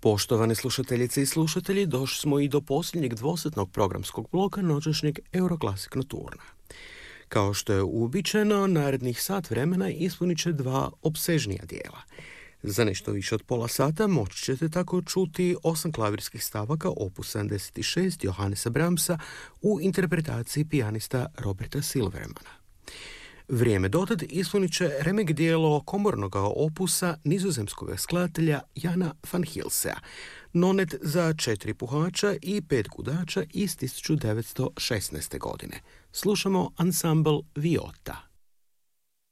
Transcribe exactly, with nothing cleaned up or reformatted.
Poštovane slušateljice i slušatelji, došli smo i do posljednjeg dvosatnog programskog bloka noćašnjeg Euroclassic Nocturna. Kao što je uobičajeno, narednih sat vremena ispunit će dva opsežnija dijela. Za nešto više od pola sata moći ćete tako čuti osam klavirskih stavaka opus sedamdeset šest Johannesa Brahmsa u interpretaciji pijanista Roberta Silvermana. Vrijeme dotad ispunit će remek dijelo komornog opusa nizozemskog skladatelja Jana van Hilsea, nonet za četiri puhača i pet gudača iz tisuću devetsto šesnaeste. godine. Slušamo ansambl Viota.